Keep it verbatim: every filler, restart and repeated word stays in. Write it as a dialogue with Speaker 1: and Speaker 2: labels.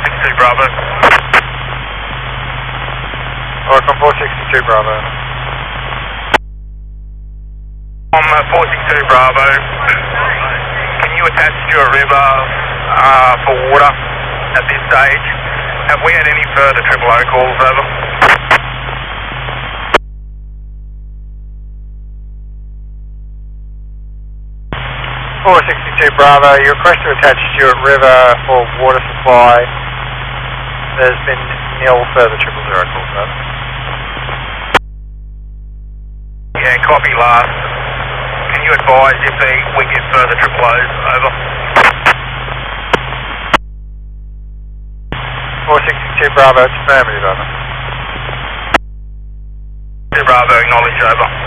Speaker 1: sixty-two Bravo.
Speaker 2: Welcome four sixty-two Bravo.
Speaker 1: On uh, four sixty-two Bravo, can you attach Stewart River uh, for water at this stage? Have we had any further triple O calls, over?
Speaker 2: four sixty-two Bravo, you request to attach Stewart River for water supply. There's been nil further triple zero calls, over.
Speaker 1: Yeah, copy last. Can you advise if they, we get further triple O's, over?
Speaker 2: four sixty-two Bravo, it's affirmative, over.
Speaker 1: Bravo, acknowledge, over.